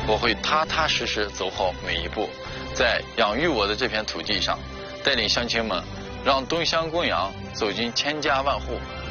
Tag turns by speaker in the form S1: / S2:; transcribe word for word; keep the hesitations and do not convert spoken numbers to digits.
S1: 我会踏踏实实走好每一步，在养育我的这片土地上，带领乡亲们让东乡公羊走进千家万户。